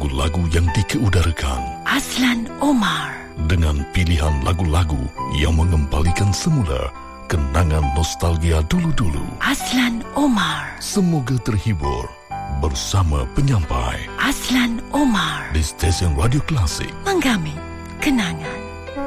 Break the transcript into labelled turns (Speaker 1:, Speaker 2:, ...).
Speaker 1: lagu-lagu yang dikeudarakan.
Speaker 2: Azlan Omar.
Speaker 1: Dengan pilihan lagu-lagu yang mengembalikan semula kenangan nostalgia dulu-dulu.
Speaker 2: Azlan Omar.
Speaker 1: Semoga terhibur bersama penyampai
Speaker 2: Azlan Omar
Speaker 1: di stesen Radio Klasik.
Speaker 2: Menggami kenangan.